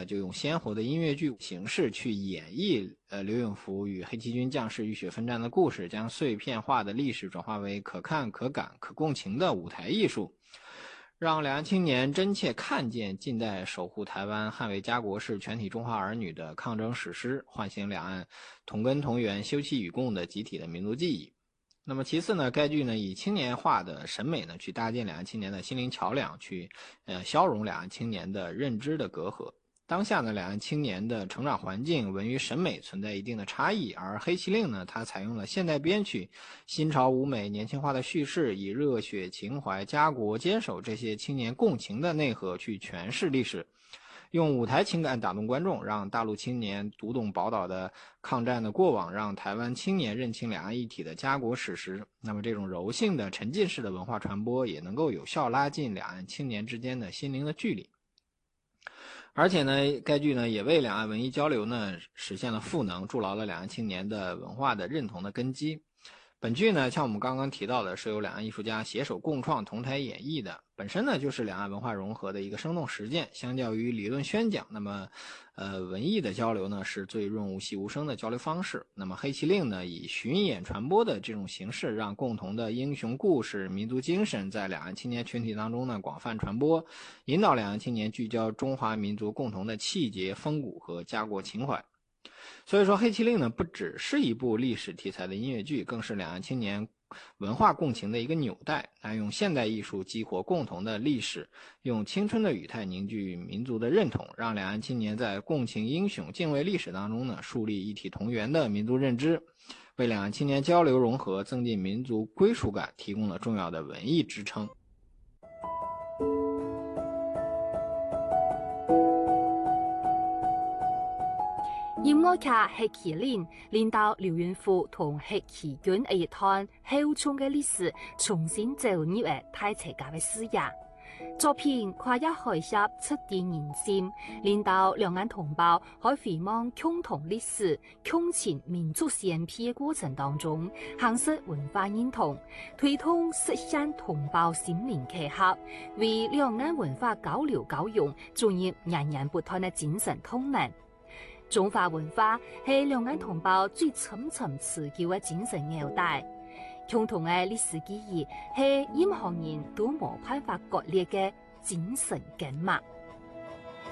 呢，就用鲜活的音乐剧形式去演绎刘永福与黑旗军将士浴血奋战的故事，将碎片化的历史转化为可看可感可共情的舞台艺术，让两岸青年真切看见近代守护台湾捍卫家国是全体中华儿女的抗争史诗，唤醒两岸同根同源休戚与共的集体的民族记忆。那么其次呢，该剧呢以青年化的审美呢去搭建两岸青年的心灵桥梁，去消融两岸青年的认知的隔阂。当下呢，两岸青年的成长环境、文娱审美存在一定的差异，而黑旗令呢，它采用了现代编曲、新潮舞美、年轻化的叙事，以热血情怀、家国坚守这些青年共情的内核去诠释历史。用舞台情感打动观众，让大陆青年读懂宝岛的抗战的过往，让台湾青年认清两岸一体的家国史实。那么这种柔性的沉浸式的文化传播也能够有效拉近两岸青年之间的心灵的距离。而且呢，该剧呢也为两岸文艺交流呢实现了赋能，筑牢了两岸青年的文化的认同的根基。本剧呢，像我们刚刚提到的，是由两岸艺术家携手共创、同台演绎的，本身呢就是两岸文化融合的一个生动实践。相较于理论宣讲，那么，文艺的交流呢是最润物细无声的交流方式。那么黑旗令呢，以巡演传播的这种形式，让共同的英雄故事、民族精神在两岸青年群体当中呢广泛传播，引导两岸青年聚焦中华民族共同的气节、风骨和家国情怀。所以说黑旗令呢不只是一部历史题材的音乐剧，更是两岸青年文化共情的一个纽带。它用现代艺术激活共同的历史，用青春的语态凝聚民族的认同，让两岸青年在共情英雄、敬畏历史当中呢树立一体同源的民族认知，为两岸青年交流融合、增进民族归属感提供了重要的文艺支撑。 音樂劇《黑旗令》令到劉永福同黑旗軍的一段厚重嘅歷史重新走入嘅大世界嘅視野。作品跨越海峽，觸電人心，令到兩岸同胞喺回望共同歷史、共情民族先披嘅過程當中，夯實文化認同，推動實現同胞心靈契合，為兩岸文化交流交融注入源源不斷嘅精神動能。中華文化係兩岸同胞最深層持久嘅精神紐帶，共同嘅歷史記憶係任何人都冇辦法割裂嘅精神緊脈。